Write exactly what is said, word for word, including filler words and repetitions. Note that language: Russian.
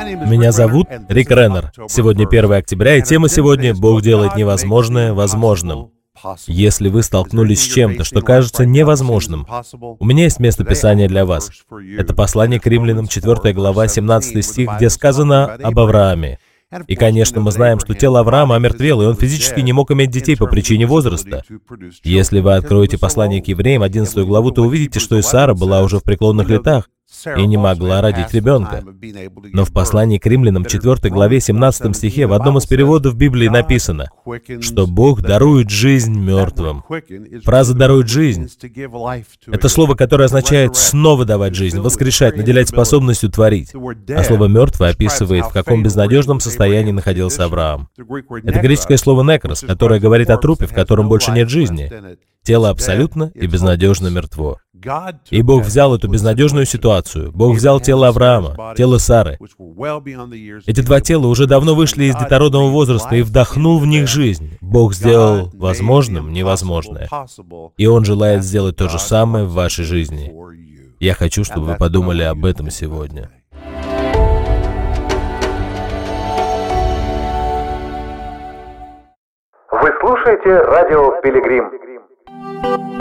Меня зовут Рик Реннер. Сегодня первое октября, и тема сегодня «Бог делает невозможное возможным». Если вы столкнулись с чем-то, что кажется невозможным, у меня есть место Писания для вас. Это послание к Римлянам, четвёртая глава, семнадцатый стих, где сказано об Аврааме. И, конечно, мы знаем, что тело Авраама омертвело, и он физически не мог иметь детей по причине возраста. Если вы откроете послание к Евреям, одиннадцатую главу, то увидите, что и Сара была уже в преклонных летах и не могла родить ребенка. Но в послании к Римлянам, четвёртой главе, семнадцатом стихе, в одном из переводов Библии написано, что Бог дарует жизнь мертвым. Фраза «дарует жизнь» — это слово, которое означает снова давать жизнь, воскрешать, наделять способностью творить. А слово «мертвый» описывает, в каком безнадежном состоянии находился Авраам. Это греческое слово «некрос», которое говорит о трупе, в котором больше нет жизни. Тело абсолютно и безнадежно мертво. И Бог взял эту безнадежную ситуацию. Бог взял тело Авраама, тело Сары. Эти два тела уже давно вышли из детородного возраста и вдохнул в них жизнь. Бог сделал возможным невозможное. И Он желает сделать то же самое в вашей жизни. Я хочу, чтобы вы подумали об этом сегодня. Вы слушаете радио «Пилигрим».